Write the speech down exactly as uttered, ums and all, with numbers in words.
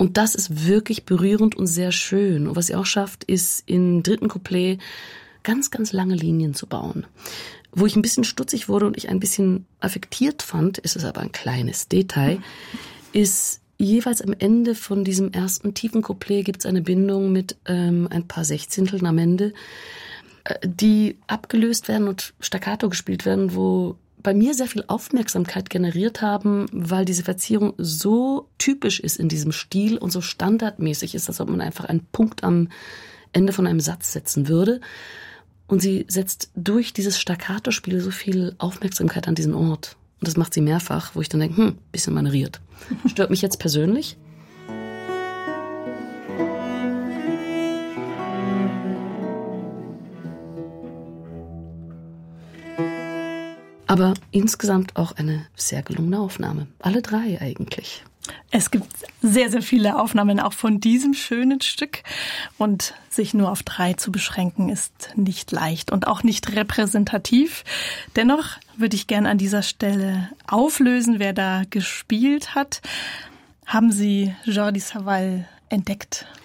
Und das ist wirklich berührend und sehr schön. Und was sie auch schafft, ist im dritten Couplet ganz, ganz lange Linien zu bauen. Wo ich ein bisschen stutzig wurde und ich ein bisschen affektiert fand, ist es aber ein kleines Detail, ist jeweils am Ende von diesem ersten tiefen Couplet gibt es eine Bindung mit ähm, ein paar Sechzehnteln am Ende, äh, die abgelöst werden und staccato gespielt werden, wo bei mir sehr viel Aufmerksamkeit generiert haben, weil diese Verzierung so typisch ist in diesem Stil und so standardmäßig ist, als ob man einfach einen Punkt am Ende von einem Satz setzen würde. Und sie setzt durch dieses Staccato-Spiel so viel Aufmerksamkeit an diesen Ort. Und das macht sie mehrfach, wo ich dann denke, hm, bisschen maneriert. Stört mich jetzt persönlich. Aber insgesamt auch eine sehr gelungene Aufnahme. Alle drei eigentlich. Es gibt sehr, sehr viele Aufnahmen auch von diesem schönen Stück. Und sich nur auf drei zu beschränken, ist nicht leicht und auch nicht repräsentativ. Dennoch würde ich gerne an dieser Stelle auflösen, wer da gespielt hat. Haben Sie Jordi Savall entdeckt?